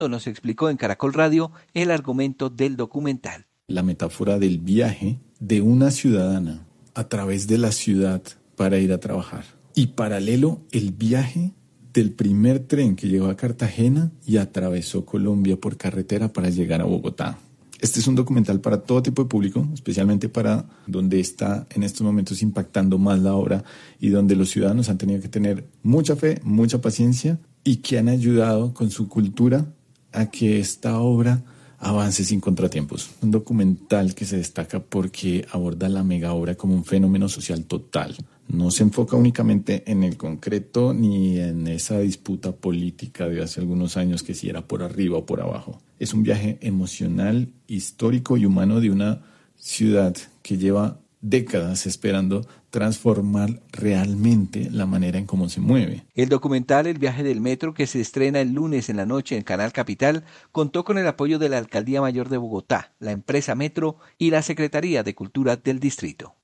nos explicó en Caracol Radio el argumento del documental. La metáfora del viaje de una ciudadana a través de la ciudad para ir a trabajar. Y paralelo, el viaje del primer tren que llegó a Cartagena y atravesó Colombia por carretera para llegar a Bogotá. Este es un documental para todo tipo de público, especialmente para donde está en estos momentos impactando más la obra y donde los ciudadanos han tenido que tener mucha fe, mucha paciencia y que han ayudado con su cultura a que esta obra avance sin contratiempos. Un documental que se destaca porque aborda la mega obra como un fenómeno social total. No se enfoca únicamente en el concreto ni en esa disputa política de hace algunos años que si era por arriba o por abajo. Es un viaje emocional, histórico y humano de una ciudad que lleva décadas esperando transformar realmente la manera en cómo se mueve. El documental El viaje del metro, que se estrena el lunes en la noche en Canal Capital, contó con el apoyo de la Alcaldía Mayor de Bogotá, la empresa Metro y la Secretaría de Cultura del Distrito.